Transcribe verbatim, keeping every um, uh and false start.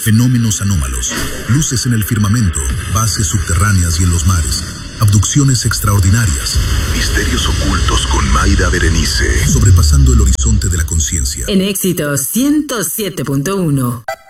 fenómenos anómalos, luces en el firmamento, bases subterráneas y en los mares, abducciones extraordinarias, misterios ocultos con Mayra Berenice, sobrepasando el horizonte de la conciencia. En Éxitos ciento siete punto uno.